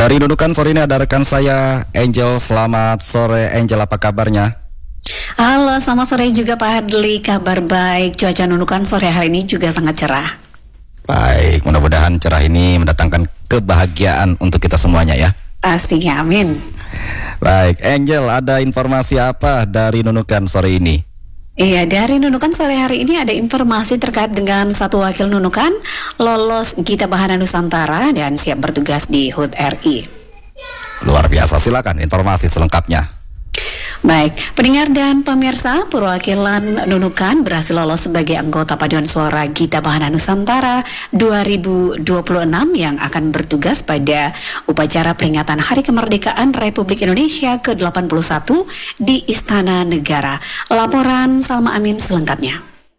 Dari Nunukan sore ini ada rekan saya Angel. Selamat sore Angel, apa kabarnya? Halo, selamat sore juga Pak Hadli. Kabar baik, cuaca Nunukan sore hari ini juga sangat cerah. Baik, mudah-mudahan cerah ini mendatangkan kebahagiaan untuk kita semuanya ya. Pastinya, amin. Baik, Angel, ada informasi apa dari Nunukan sore ini? Iya, dari Nunukan sore hari ini ada informasi terkait dengan satu wakil Nunukan lolos Gita Bahana Nusantara dan siap bertugas di HUT RI. Luar biasa, silakan informasi selengkapnya. Baik, pendengar dan pemirsa, perwakilan Nunukan berhasil lolos sebagai anggota paduan suara Gita Bahana Nusantara 2026 yang akan bertugas pada upacara peringatan Hari Kemerdekaan Republik Indonesia ke-81 di Istana Negara. Laporan Salma Amin selengkapnya.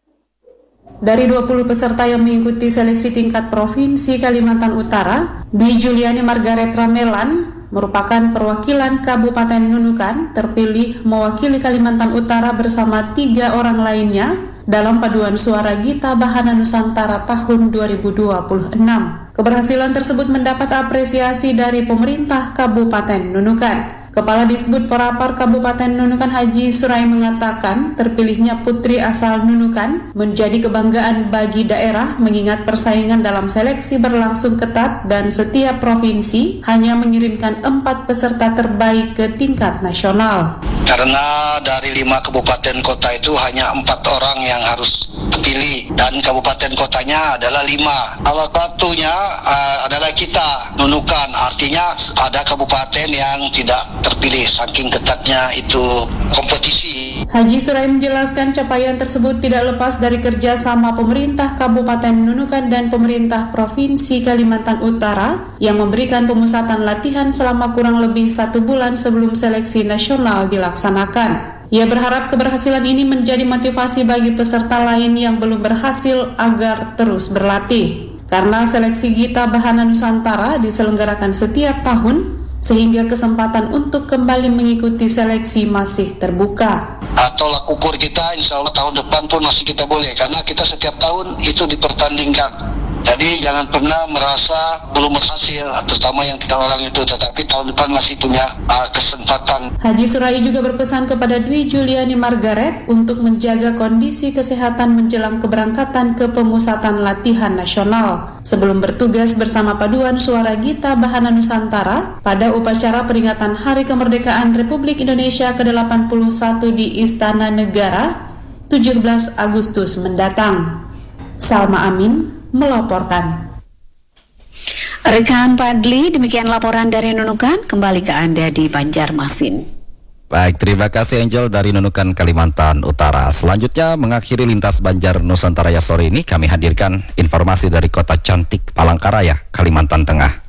Dari 20 peserta yang mengikuti seleksi tingkat Provinsi Kalimantan Utara, Dwi Juliani Margaret Ramelan merupakan perwakilan Kabupaten Nunukan terpilih mewakili Kalimantan Utara bersama 3 orang lainnya dalam paduan suara Gita Bahana Nusantara tahun 2026. Keberhasilan tersebut mendapat apresiasi dari pemerintah Kabupaten Nunukan. Kepala Disbud Porapar Kabupaten Nunukan Haji Surai mengatakan terpilihnya putri asal Nunukan menjadi kebanggaan bagi daerah mengingat persaingan dalam seleksi berlangsung ketat dan setiap provinsi hanya mengirimkan 4 peserta terbaik ke tingkat nasional. Karena dari 5 kabupaten kota itu hanya 4 orang yang harus terpilih dan kabupaten kotanya adalah 5. Salah satunya adalah kita Nunukan, artinya ada kabupaten yang tidak terpilih saking ketatnya itu kompetisi. Haji Surai menjelaskan capaian tersebut tidak lepas dari kerjasama pemerintah Kabupaten Nunukan dan pemerintah Provinsi Kalimantan Utara yang memberikan pemusatan latihan selama kurang lebih 1 bulan sebelum seleksi nasional dilaksanakan. Ia berharap keberhasilan ini menjadi motivasi bagi peserta lain yang belum berhasil agar terus berlatih. Karena seleksi Gita Bahana Nusantara diselenggarakan setiap tahun, sehingga kesempatan untuk kembali mengikuti seleksi masih terbuka. Tolak ukur kita insya Allah tahun depan pun masih kita boleh, karena kita setiap tahun itu dipertandingkan. Jadi jangan pernah merasa belum berhasil, terutama yang 3 orang itu, tetapi tahun depan masih punya kesempatan. Haji Surai juga berpesan kepada Dwi Juliani Margaret untuk menjaga kondisi kesehatan menjelang keberangkatan ke pemusatan latihan nasional sebelum bertugas bersama paduan suara Gita Bahana Nusantara pada upacara peringatan Hari Kemerdekaan Republik Indonesia ke-81 di Istana Negara 17 Agustus mendatang. Salma Amin melaporkan. Rekan Padli, demikian laporan dari Nunukan. Kembali ke Anda di Banjarmasin. Baik, terima kasih Angel dari Nunukan, Kalimantan Utara. Selanjutnya mengakhiri lintas Banjar Nusantara ya sore ini, kami hadirkan informasi dari kota cantik Palangkaraya, Kalimantan Tengah.